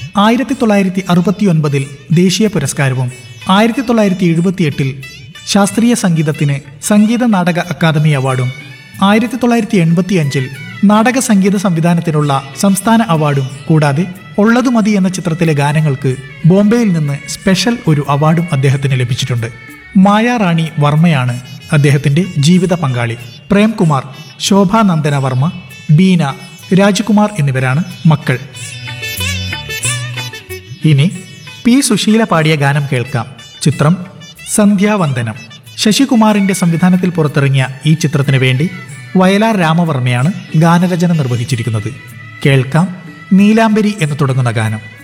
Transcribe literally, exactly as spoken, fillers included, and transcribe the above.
ആയിരത്തി തൊള്ളായിരത്തി അറുപത്തി ഒൻപതിൽ ദേശീയ പുരസ്കാരവും ആയിരത്തി തൊള്ളായിരത്തി എഴുപത്തിയെട്ടിൽ ശാസ്ത്രീയ സംഗീതത്തിന് സംഗീത നാടക അക്കാദമി അവാർഡും ആയിരത്തി തൊള്ളായിരത്തി എൺപത്തി അഞ്ചിൽ നാടക സംഗീത സംവിധാനത്തിനുള്ള സംസ്ഥാന അവാർഡും കൂടാതെ ഉള്ളതു മതി എന്ന ചിത്രത്തിലെ ഗാനങ്ങൾക്ക് ബോംബെയിൽ നിന്ന് സ്പെഷ്യൽ ഒരു അവാർഡും അദ്ദേഹത്തിന് ലഭിച്ചിട്ടുണ്ട്. മായ റാണി വർമ്മയാണ് അദ്ദേഹത്തിന്റെ ജീവിത പങ്കാളി. പ്രേംകുമാർ, ശോഭാ നന്ദന വർമ്മ, ബീന, രാജ്കുമാർ എന്നിവരാണ് മക്കൾ. ഇനി പി സുശീല പാടിയ ഗാനം കേൾക്കാം. ചിത്രം സന്ധ്യാവന്ദനം. ശശികുമാറിന്റെ സംവിധാനത്തിൽ പുറത്തിറങ്ങിയ ഈ ചിത്രത്തിന് വേണ്ടി വയലാർ രാമവർമ്മയാണ് ഗാനരചന നിർവഹിച്ചിരിക്കുന്നത്. കേൾക്കാം നീലാംബരി എന്ന് തുടങ്ങുന്ന ഗാനം.